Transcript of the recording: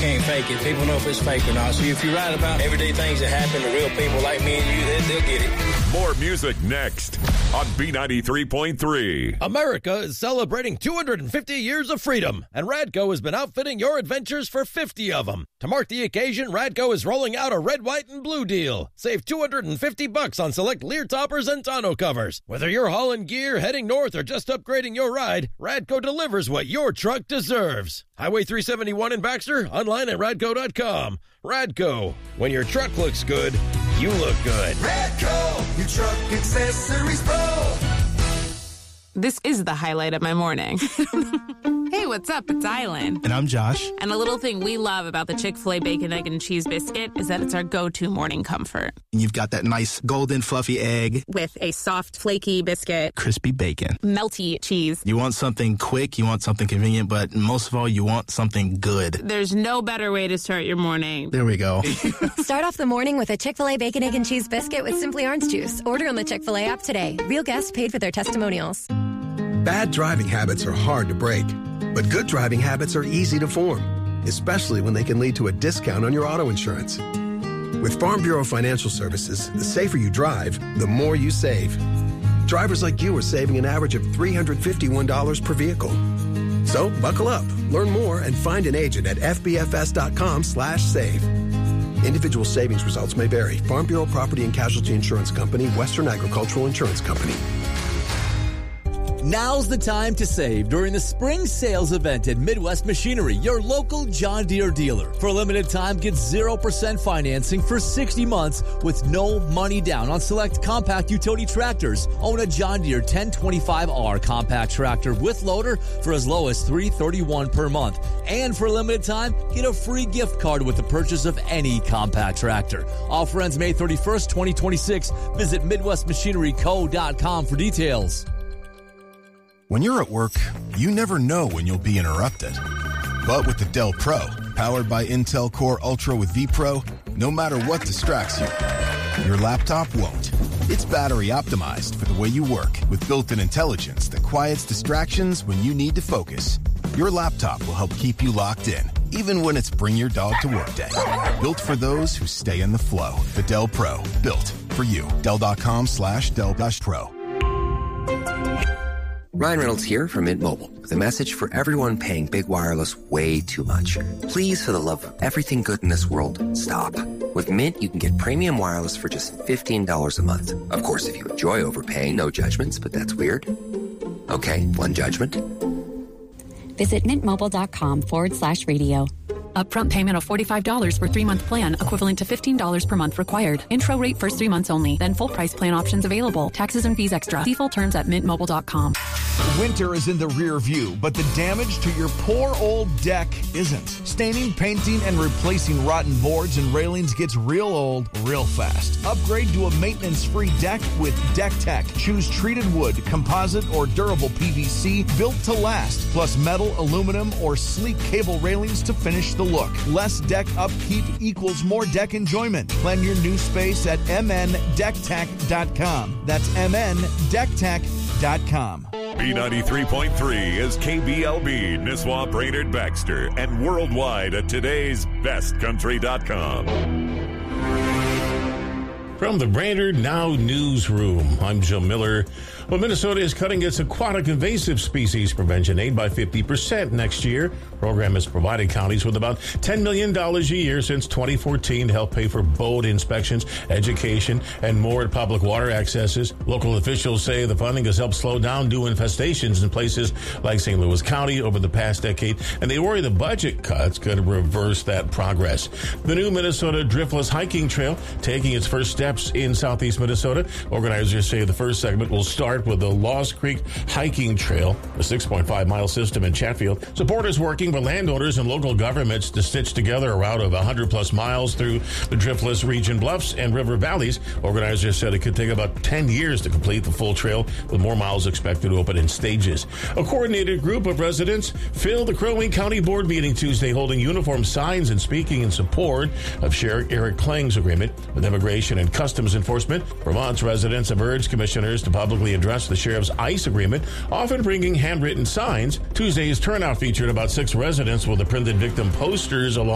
can't fake it. People know if it's fake or not. So if you write about everyday things that happen to real people like me and you, they'll get it. More music next on B93.3. America is celebrating 250 years of freedom, and Radco has been outfitting your adventures for 50 of them. To mark the occasion, Radco is rolling out a red, white, and blue deal. Save $250 on select Lear toppers and tonneau covers. Whether you're hauling gear, heading north, or just upgrading your ride, Radco delivers what your truck deserves. Highway 371 in Baxter, online at radco.com. Radco, when your truck looks good, you look good. Radco, your truck accessories pro. This is the highlight of my morning. Hey, what's up? It's Island. And I'm Josh. And a little thing we love about the Chick-fil-A Bacon, Egg, and Cheese Biscuit is that it's our go-to morning comfort. You've got that nice golden fluffy egg. With a soft, flaky biscuit. Crispy bacon. Melty cheese. You want something quick, you want something convenient, but most of all, you want something good. There's no better way to start your morning. There we go. Start off the morning with a Chick-fil-A Bacon, Egg, and Cheese Biscuit with Simply Orange Juice. Order on the Chick-fil-A app today. Real guests paid for their testimonials. Bad driving habits are hard to break, but good driving habits are easy to form, especially when they can lead to a discount on your auto insurance. With Farm Bureau Financial Services, the safer you drive, the more you save. Drivers like you are saving an average of $351 per vehicle. So buckle up, learn more, and find an agent at fbfs.com/save. Individual savings results may vary. Farm Bureau Property and Casualty Insurance Company, Western Agricultural Insurance Company. Now's the time to save during the spring sales event at Midwest Machinery, your local John Deere dealer. For a limited time, get 0% financing for 60 months with no money down on select compact utility tractors. Own a John Deere 1025R compact tractor with loader for as low as $331 per month. And for a limited time, get a free gift card with the purchase of any compact tractor. Offer ends May 31st, 2026. Visit MidwestMachineryCo.com for details. When you're at work, you never know when you'll be interrupted. But with the Dell Pro, powered by Intel Core Ultra with vPro, no matter what distracts you, your laptop won't. It's battery optimized for the way you work with built-in intelligence that quiets distractions when you need to focus. Your laptop will help keep you locked in, even when it's bring your dog to work day. Built for those who stay in the flow. The Dell Pro, built for you. Dell.com/Dell-Pro. Ryan Reynolds here from Mint Mobile with a message for everyone paying big wireless way too much. Please, for the love of everything good in this world, stop. With Mint, you can get premium wireless for just $15 a month. Of course, if you enjoy overpaying, no judgments, but that's weird. Okay, one judgment. Visit mintmobile.com/radio. Upfront payment of $45 for 3-month plan, equivalent to $15 per month required. Intro rate first 3 months only, then full price plan options available. Taxes and fees extra. See full terms at mintmobile.com. Winter is in the rear view, but the damage to your poor old deck isn't. Staining, painting, and replacing rotten boards and railings gets real old real fast. Upgrade to a maintenance-free deck with Deck Tech. Choose treated wood, composite, or durable PVC built to last, plus metal, aluminum, or sleek cable railings to finish the look. Less deck upkeep equals more deck enjoyment. Plan your new space at mndecktech.com. That's mndecktech.com. B93.3 is KBLB, Nisswa, Brainerd, Baxter, and worldwide at today'sbestcountry.com. From the Brainerd Now Newsroom, I'm Joe Miller. Well, Minnesota is cutting its aquatic invasive species prevention aid by 50% next year. The program has provided counties with about $10 million a year since 2014 to help pay for boat inspections, education, and more public water accesses. Local officials say the funding has helped slow down new infestations in places like St. Louis County over the past decade, and they worry the budget cuts could reverse that progress. The new Minnesota Driftless Hiking Trail taking its first steps in southeast Minnesota. Organizers say the first segment will start with the Lost Creek Hiking Trail, a 6.5-mile system in Chatfield. Support is working with landowners and local governments to stitch together a route of 100-plus miles through the Driftless region bluffs and river valleys. Organizers said it could take about 10 years to complete the full trail, with more miles expected to open in stages. A coordinated group of residents filled the Crow Wing County Board meeting Tuesday, holding uniform signs and speaking in support of Sheriff Eric Klang's agreement with Immigration and Customs Enforcement. Vermont's residents have urged commissioners to publicly address the sheriff's ICE agreement, often bringing handwritten signs. Tuesday's turnout featured about 6 residents with the printed victim posters along